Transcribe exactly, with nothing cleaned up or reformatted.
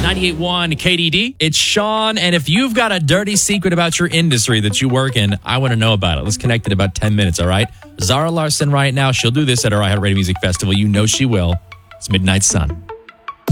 ninety-eight point one K D D. It's Sean, and if you've got a dirty secret about your industry that you work in, I want to know about it. Let's connect in about ten minutes, all right? Zara Larson right now, she'll do this at our iHeartRadio Music Festival. You know she will. It's Midnight Sun.